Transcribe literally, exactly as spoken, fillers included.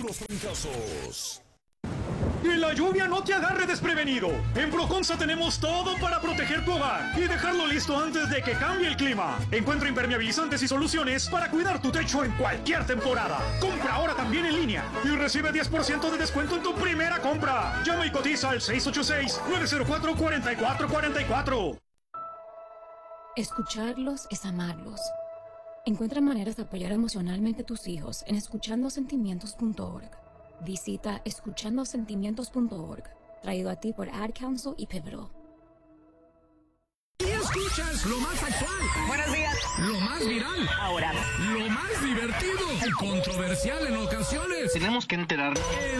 los trancazos. Y la lluvia no te agarre desprevenido. En Proconsa tenemos todo para proteger tu hogar y dejarlo listo antes de que cambie el clima. Encuentra impermeabilizantes y soluciones para cuidar tu techo en cualquier temporada. Compra ahora también en línea y recibe diez por ciento de descuento en tu primera compra. Llama y cotiza al seis ocho seis, nueve cero cuatro, cuatro cuatro cuatro cuatro. Escucharlos es amarlos. Encuentra maneras de apoyar emocionalmente a tus hijos en escuchando sentimientos punto org. Visita escuchando sentimientos punto org, traído a ti por Ad Council y Pivotal. Y escuchas lo más actual. Buenos días. Lo más viral. Ahora. Lo más divertido y controversial en ocasiones. Tenemos que enterarnos.